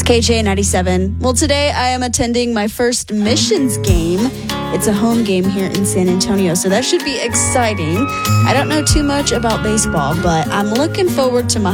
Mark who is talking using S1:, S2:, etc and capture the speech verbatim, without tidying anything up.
S1: It's K J ninety-seven. Well, today I am attending my first Missions game. It's a home game here in San Antonio, so that should be exciting. I don't know too much about baseball, but I'm looking forward to my